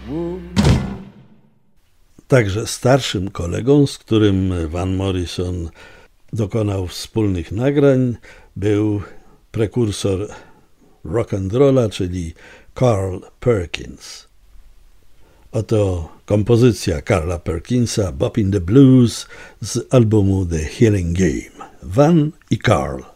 Także starszym kolegą, z którym Van Morrison dokonał wspólnych nagrań, był prekursor rock'n'rolla, czyli Carl Perkins. Oto kompozycja Carla Perkinsa, Bop in the Blues z albumu The Healing Game. Van i Carl.